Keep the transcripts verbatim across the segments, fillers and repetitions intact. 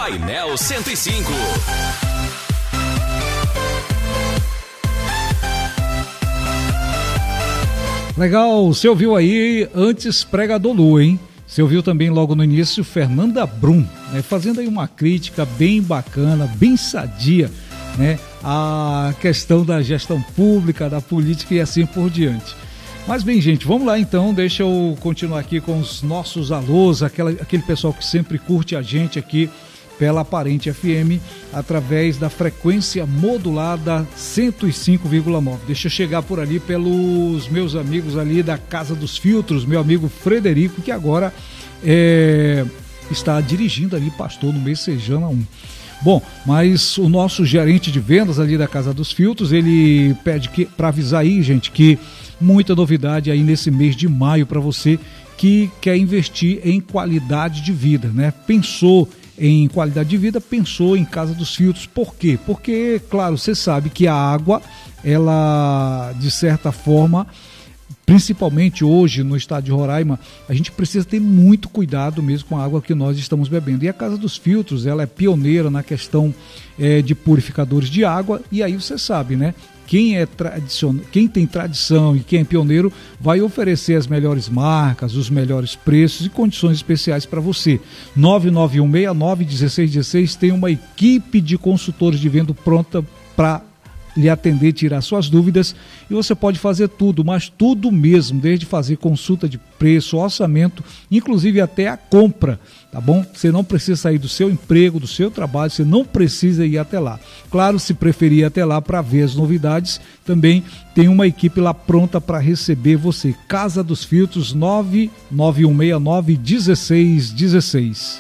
Painel cento e cinco. Legal, você ouviu aí antes Pregador Lu, hein? Você ouviu também logo no início Fernanda Brum, né? Fazendo aí uma crítica bem bacana, bem sadia, né? A questão da gestão pública, da política e assim por diante. Mas bem, gente, vamos lá então, deixa eu continuar aqui com os nossos alôs, aquela, aquele pessoal que sempre curte a gente aqui pela Aparente F M, através da frequência modulada cento e cinco vírgula nove. Deixa eu chegar por ali pelos meus amigos ali da Casa dos Filtros, meu amigo Frederico, que agora é, está dirigindo ali Pastor no Messejana um. Bom, mas o nosso gerente de vendas ali da Casa dos Filtros, ele pede que para avisar aí, gente, que muita novidade aí nesse mês de maio para você que quer investir em qualidade de vida, né? Pensou em qualidade de vida, pensou em Casa dos Filtros. Por quê? Porque, claro, você sabe que a água, ela, de certa forma, principalmente hoje no estado de Roraima, a gente precisa ter muito cuidado mesmo com a água que nós estamos bebendo. E a Casa dos Filtros, ela é pioneira na questão é, de purificadores de água, e aí você sabe, né? Quem, é tradicion... quem tem tradição e quem é pioneiro vai oferecer as melhores marcas, os melhores preços e condições especiais para você. nove nove um seis nove um seis um seis tem uma equipe de consultores de venda pronta para lhe atender, tirar suas dúvidas, e você pode fazer tudo, mas tudo mesmo, desde fazer consulta de preço, orçamento, inclusive até a compra, tá bom? Você não precisa sair do seu emprego, do seu trabalho, você não precisa ir até lá. Claro, se preferir ir até lá para ver as novidades, também tem uma equipe lá pronta para receber você. Casa dos Filtros, nove nove um seis nove um seis um seis.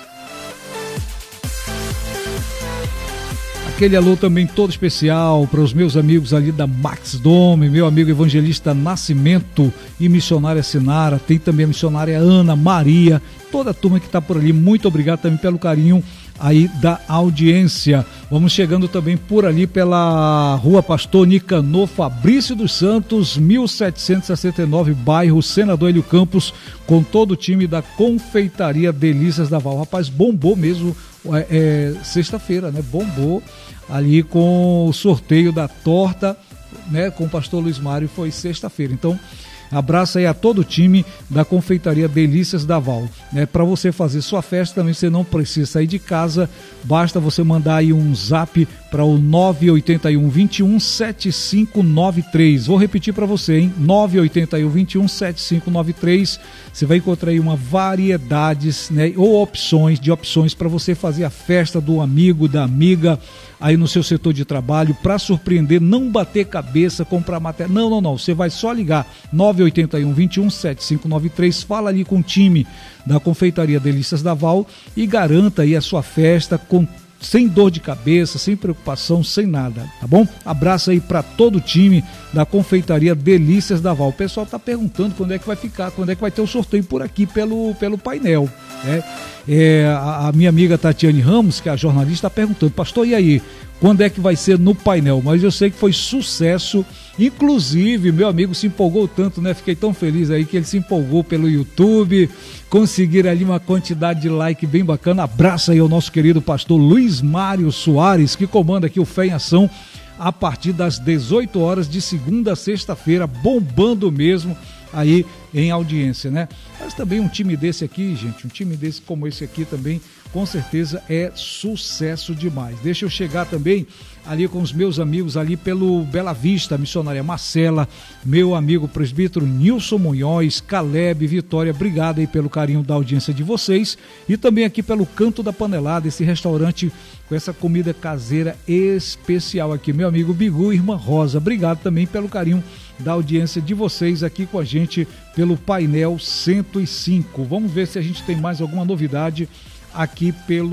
Aquele alô também todo especial para os meus amigos ali da Max Dome, meu amigo evangelista Nascimento e missionária Sinara, tem também a missionária Ana Maria, toda a turma que está por ali, muito obrigado também pelo carinho aí da audiência. Vamos chegando também por ali pela Rua Pastor Nicanor Fabrício dos Santos, mil setecentos e sessenta e nove, bairro Senador Hélio Campos, com todo o time da Confeitaria Delícias da Val. Rapaz, bombou mesmo, é, é, sexta-feira, né? Bombou ali com o sorteio da torta, né? Com o pastor Luiz Mário, foi sexta-feira. Então, abraço aí a todo o time da Confeitaria Delícias da Val, né? Para você fazer sua festa também, você não precisa sair de casa, basta você mandar aí um zap para o nove oito um, dois um, sete cinco nove três. Vou repetir para você, hein? nove oito um, dois um, sete cinco nove três. Você vai encontrar aí uma variedade, né? Ou opções de opções para você fazer a festa do amigo, da amiga, aí no seu setor de trabalho, para surpreender, não bater cabeça, comprar matéria. Não, não, não. Você vai só ligar nove oito um, dois um, sete cinco nove três, fala ali com o time da Confeitaria Delícias da Val e garanta aí a sua festa com sem dor de cabeça, sem preocupação, sem nada, tá bom? Abraço aí para todo o time da Confeitaria Delícias da Val. O pessoal tá perguntando quando é que vai ficar, quando é que vai ter o sorteio por aqui pelo, pelo painel, né? É, a, a minha amiga Tatiane Ramos, que é a jornalista, está perguntando, pastor, e aí, quando é que vai ser no painel? Mas eu sei que foi sucesso, inclusive meu amigo se empolgou tanto, né? Fiquei tão feliz aí que ele se empolgou pelo YouTube, conseguiram ali uma quantidade de like bem bacana. Abraço aí ao nosso querido pastor Luiz Mário Soares, que comanda aqui o Fé em Ação a partir das dezoito horas de segunda a sexta-feira, bombando mesmo aí em audiência, né? Mas também um time desse aqui, gente, um time desse como esse aqui também, com certeza é sucesso demais. Deixa eu chegar também ali com os meus amigos ali pelo Bela Vista, a missionária Marcela, meu amigo presbítero Nilson Munhoz, Caleb, Vitória, obrigado aí pelo carinho da audiência de vocês, e também aqui pelo Canto da Panelada, esse restaurante com essa comida caseira especial aqui, meu amigo Bigu e irmã Rosa, obrigado também pelo carinho da audiência de vocês aqui com a gente pelo painel cento e cinco. Vamos ver se a gente tem mais alguma novidade aqui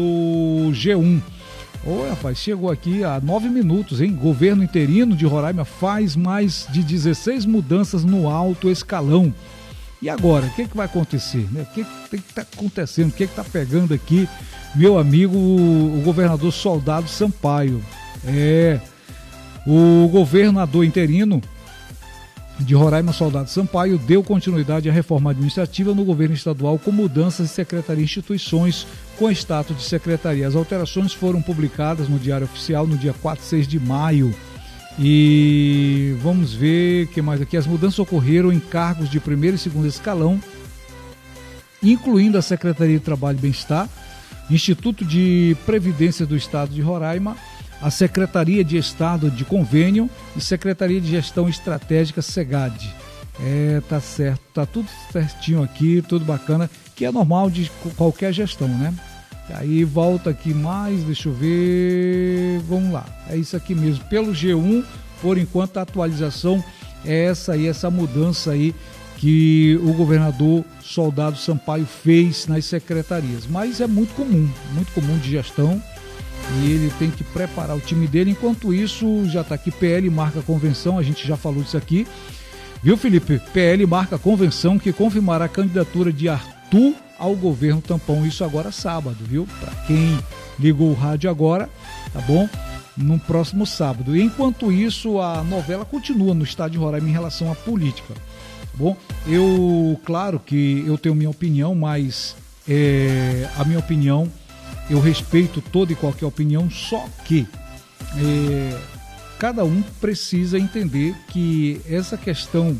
pelo G um. Ô, rapaz, chegou aqui há nove minutos, hein? Governo interino de Roraima faz mais de dezesseis mudanças no alto escalão. E agora, o que, que vai acontecer? Né? O que está acontecendo? O que está pegando aqui, meu amigo, o governador Soldado Sampaio? É, o governador interino de Roraima, Soldado Sampaio, deu continuidade à reforma administrativa no governo estadual com mudanças de secretaria e instituições com status de secretaria. As alterações foram publicadas no Diário Oficial no dia quatro e seis de maio. E vamos ver o que mais aqui. As mudanças ocorreram em cargos de primeiro e segundo escalão, incluindo a Secretaria de Trabalho e Bem-Estar, Instituto de Previdência do Estado de Roraima, a Secretaria de Estado de Convênio e Secretaria de Gestão Estratégica, SEGAD. É, tá certo, tá tudo certinho aqui, tudo bacana, que é normal de qualquer gestão, né? Aí volta aqui mais, deixa eu ver, vamos lá, é isso aqui mesmo, pelo G um, por enquanto a atualização é essa aí, essa mudança aí que o governador Soldado Sampaio fez nas secretarias, mas é muito comum, muito comum de gestão, e ele tem que preparar o time dele. Enquanto isso, já está aqui, P L marca convenção, a gente já falou disso aqui, viu, Felipe? P L marca convenção que confirmará a candidatura de Arthur ao governo Tampão, isso agora sábado, viu? Para quem ligou o rádio agora, tá bom? No próximo sábado. E enquanto isso, a novela continua no estado de Roraima em relação à política, tá bom? Eu, claro que eu tenho minha opinião, mas é, a minha opinião, eu respeito toda e qualquer opinião, só que é, cada um precisa entender que essa questão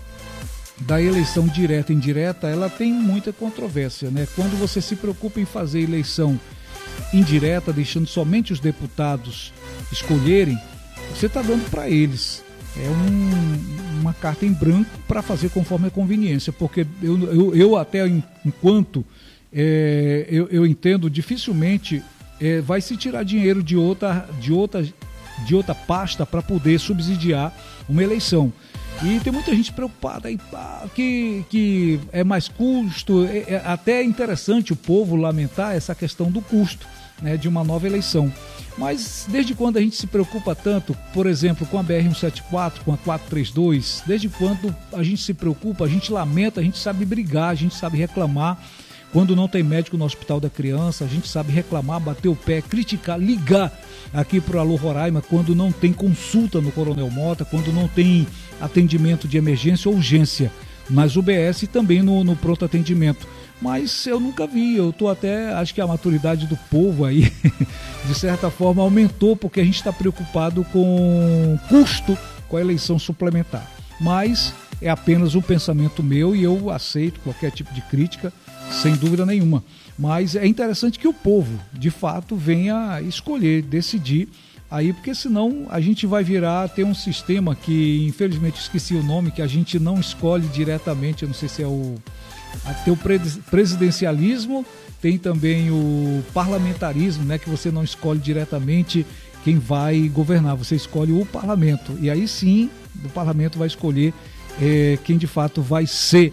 da eleição direta e indireta, ela tem muita controvérsia, né? Quando você se preocupa em fazer eleição indireta, deixando somente os deputados escolherem, você está dando para eles é um, uma carta em branco para fazer conforme a conveniência, porque eu, eu, eu até enquanto é, eu, eu entendo, dificilmente é, vai se tirar dinheiro de outra, de outra, de outra pasta para poder subsidiar uma eleição. E tem muita gente preocupada aí, que, que é mais custo, é, é até interessante o povo lamentar essa questão do custo, né, de uma nova eleição. Mas desde quando a gente se preocupa tanto, por exemplo, com a B R cento e setenta e quatro, com a quatrocentos e trinta e dois, desde quando a gente se preocupa, a gente lamenta, a gente sabe brigar, a gente sabe reclamar. Quando não tem médico no Hospital da Criança, a gente sabe reclamar, bater o pé, criticar, ligar aqui para o Alô Roraima quando não tem consulta no Coronel Mota, quando não tem atendimento de emergência ou urgência, nas U B S e também no, no pronto atendimento. Mas eu nunca vi, eu tô até, acho que a maturidade do povo aí, de certa forma, aumentou, porque a gente está preocupado com custo com a eleição suplementar. Mas é apenas um pensamento meu e eu aceito qualquer tipo de crítica, sem dúvida nenhuma. Mas é interessante que o povo, de fato, venha escolher, decidir aí, porque senão a gente vai virar, ter um sistema que, infelizmente, esqueci o nome, que a gente não escolhe diretamente, eu não sei se é o... Tem o presidencialismo, tem também o parlamentarismo, né, que você não escolhe diretamente quem vai governar, você escolhe o parlamento. E aí sim, o parlamento vai escolher é, quem de fato vai ser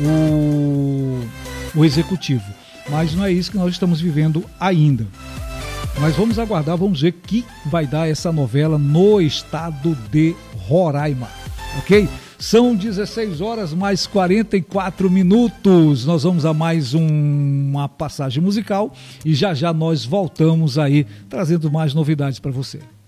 o, o executivo. Mas não é isso que nós estamos vivendo ainda. Mas vamos aguardar, vamos ver o que vai dar essa novela no estado de Roraima, ok? São dezesseis horas mais quarenta e quatro minutos. Nós vamos a mais um, uma passagem musical e já já nós voltamos aí trazendo mais novidades para você.